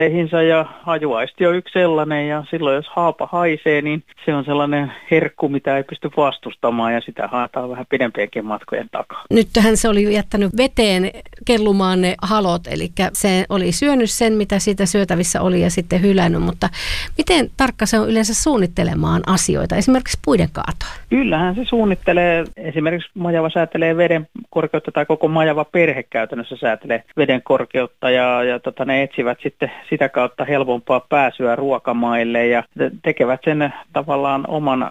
maistehinsa ja hajuaisti on yksi sellainen ja silloin jos haapa haisee, niin se on sellainen herkku, mitä ei pysty vastustamaan ja sitä haetaan vähän pidempienkin matkojen takaa. Nythän se oli jättänyt veteen kellumaan ne halot, eli se oli syönyt sen, mitä siitä syötävissä oli ja sitten hylännyt, mutta miten tarkka se on yleensä suunnittelemaan asioita, esimerkiksi puiden kaatoa? Kyllähän se suunnittelee, esimerkiksi majava säätelee veden korkeutta tai koko majava perhe käytännössä säätelee veden korkeutta ja ne etsivät sitten sitä kautta helpompaa pääsyä ruokamaille ja tekevät sen tavallaan oman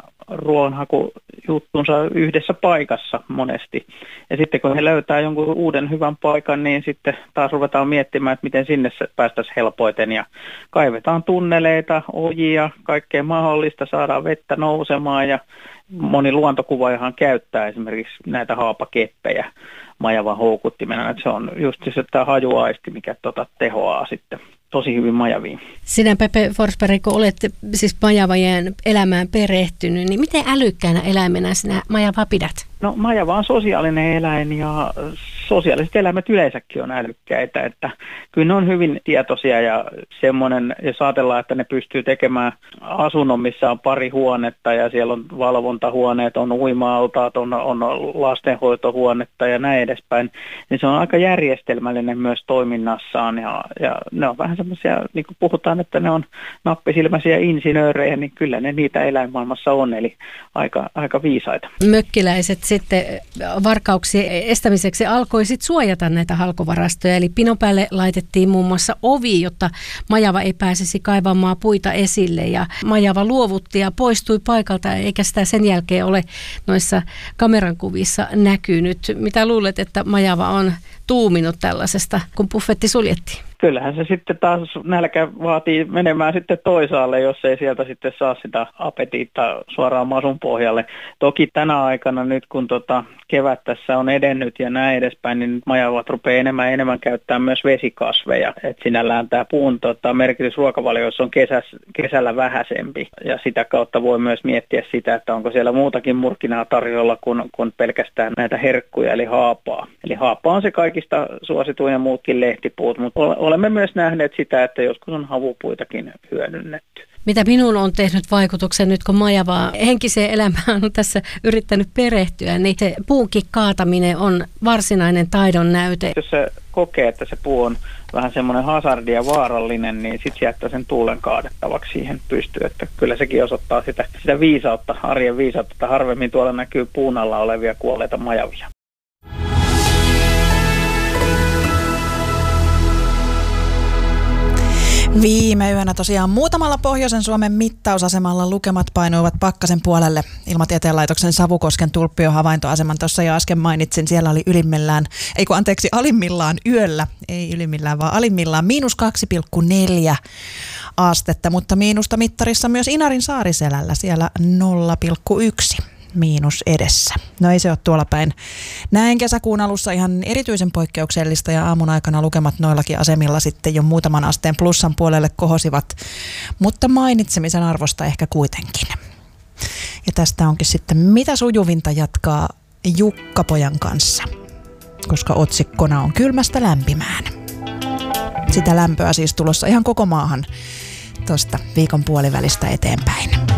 ruoanhakujuttunsa yhdessä paikassa monesti. Ja sitten kun he löytää jonkun uuden hyvän paikan, niin sitten taas ruvetaan miettimään, että miten sinne päästäisiin helpoiten. Ja kaivetaan tunneleita, ojia, kaikkea mahdollista, saadaan vettä nousemaan ja moni luontokuvaajahan käyttää esimerkiksi näitä haapakeppejä majavan houkuttimena. Että se on just se tämä hajuaisti, mikä tehoaa sitten tosi hyvin majaviin. Sinä, Pepe Forsberg, kun olet siis majavajien elämään perehtynyt, niin miten älykkäänä eläimenä sinä majavaa pidät? No majava on sosiaalinen eläin ja sosiaaliset eläimet yleensäkin on älykkäitä, että kyllä ne on hyvin tietoisia ja semmoinen, jos ajatellaan, että ne pystyy tekemään asunnon, missä on pari huonetta ja siellä on valvontahuoneet, on uima-altaat, on lastenhoitohuonetta ja näin edespäin, niin se on aika järjestelmällinen myös toiminnassaan ja ne on vähän semmoisia, niin kuin puhutaan, että ne on nappisilmäisiä insinöörejä, niin kyllä ne niitä eläinmaailmassa on, eli aika viisaita. Mökkiläiset sitten varkauksien estämiseksi alkoi sitten suojata näitä halkovarastoja, eli pinon päälle laitettiin muun muassa ovi, jotta majava ei pääsisi kaivamaan puita esille ja majava luovutti ja poistui paikalta, eikä sitä sen jälkeen ole noissa kameran kuvissa näkynyt. Mitä luulet, että majava on tuuminut tällaisesta, kun buffetti suljettiin? Kyllähän se sitten taas nälkä vaatii menemään sitten toisaalle, jos ei sieltä sitten saa sitä apetiittaa suoraan masun pohjalle. Toki tänä aikana nyt, kun kevät tässä on edennyt ja näin edespäin, niin majavat rupeaa enemmän käyttämään myös vesikasveja. Et sinällään tämä puun merkitys ruokavalioissa on kesällä vähäisempi. Ja sitä kautta voi myös miettiä sitä, että onko siellä muutakin murkinaa tarjolla kuin pelkästään näitä herkkuja, eli haapaa. Eli haapa on se kaikista suosituin ja muutkin lehtipuut, mutta olemme myös nähneet sitä, että joskus on havupuitakin hyödynnetty. Mitä minun on tehnyt vaikutuksen nyt, kun majavaa henkiseen elämään on tässä yrittänyt perehtyä, niin se puunkin kaataminen on varsinainen taidon näyte. Jos se kokee, että se puu on vähän semmoinen hazardi ja vaarallinen, niin sitten jättää sen tuulen kaadettavaksi siihen pystyyn. Että kyllä sekin osoittaa sitä viisautta, arjen viisautta, että harvemmin tuolla näkyy puun alla olevia kuolleita majavia. Viime yönä tosiaan muutamalla pohjoisen Suomen mittausasemalla lukemat painuivat pakkasen puolelle. Ilmatieteen laitoksen Savukosken tulppiohavaintoaseman tuossa jo äsken mainitsin. Siellä oli alimmillaan yöllä, ei ylimmillään vaan alimmillaan -2,4 astetta, mutta miinusta mittarissa myös Inarin Saariselällä siellä 0,1. miinus edessä. No ei se ole tuolla päin. Näin kesäkuun alussa ihan erityisen poikkeuksellista ja aamun aikana lukemat noillakin asemilla sitten jo muutaman asteen plussan puolelle kohosivat, mutta mainitsemisen arvosta ehkä kuitenkin. Ja tästä onkin sitten mitä sujuvinta jatkaa Jukka-pojan kanssa, koska otsikkona on kylmästä lämpimään. Sitä lämpöä siis tulossa ihan koko maahan tuosta viikon puolivälistä eteenpäin.